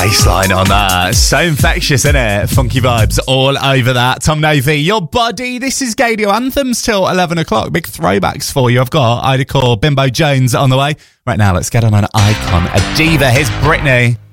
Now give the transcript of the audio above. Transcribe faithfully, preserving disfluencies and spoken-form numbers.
bassline on that. So infectious, isn't it? Funky vibes all over that. Tom Novy, your body. This is Gadio Anthems till eleven o'clock. Big throwbacks for you. I've got Ida Core, Bimbo Jones on the way. Right now, let's get on an icon, a diva. Here's Britney.